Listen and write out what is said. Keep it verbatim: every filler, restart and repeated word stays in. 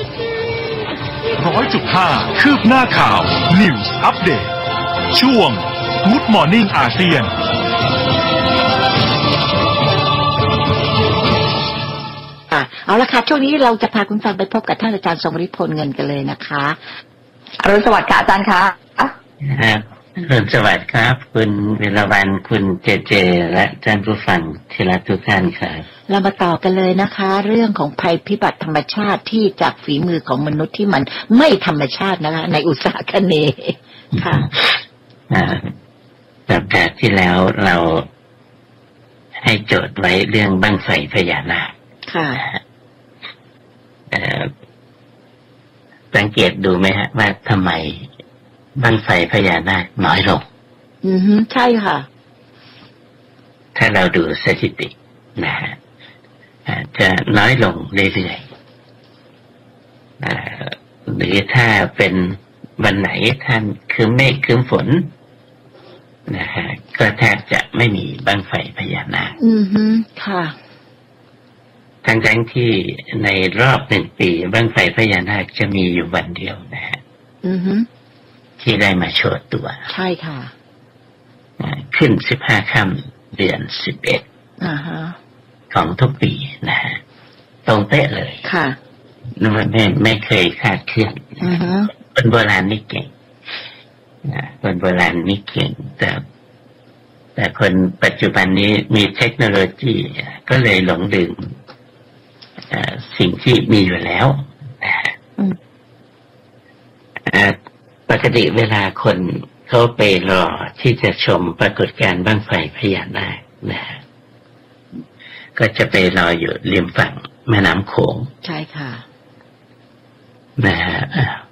ร้อยจุดห้าคืบหน้าข่าว News Update ช่วง Good Morning อาเซียนเอาละค่ะช่วงนี้เราจะพาคุณฟังไปพบกับท่านอาจารย์ทรงฤทธิ์พลเงินกันเลยนะคะอรุณสวัสดิ์ค่ะอาจารย์คะครับอรุณสวัสดิ์ครับคุณวิรวรรณคุณเจเจและท่านผู้ฟังที่รักทุกท่านครับเรามาต่อกันเลยนะคะเรื่องของภัยพิบัติธรรมชาติที่จากฝีมือของมนุษย์ที่มันไม่ธรรมชาตินะคะในอุตสาหกรรมนี้ค่ะสัปดาห์ที่แล้วเราให้โจทย์ไว้เรื่องบั้งไฟพญานาคค่ะสังเกตดูไหมฮะว่าทำไมบั้งไฟพญานาคน้อยลงอือฮึใช่ค่ะถ้าเราดูสถิตินะฮะจะน้อยลงเรื่อยๆหรือถ้าเป็นวันไหนท่านคืมเมฆคืมฝนนะฮะก็แทบจะไม่มีบั้งไฟพญานาคอือฮึค่ะทั้งทั้งที่ในรอบหนึ่งปีบั้งไฟพญานาคจะมีอยู่วันเดียวนะฮะอือฮึที่ได้มาโชว์ตัวใช่ค่ะขึ้นสิบห้าค่ำเดือนสิบเอ็ดอ่าฮะของทุกปีนะฮะตรงเป๊ะเลยค่ะไม่ไม่เคยคาดเคลื่อนอือฮึคนโบราณนี่เก่งนะคนโบราณนี่เก่งแต่แต่คนปัจจุบันนี้มีเทคโนโลยีก็เลยหลงลืมสิ่งที่มีอยู่แล้วนะฮะปกติเวลาคนเขาไปรอที่จะชมปรากฏการณ์บั้งไฟพญานาคนะฮะก็จะไปรออยู่ริมฝั่งแม่น้ำโขงใช่ค่ะนะฮะ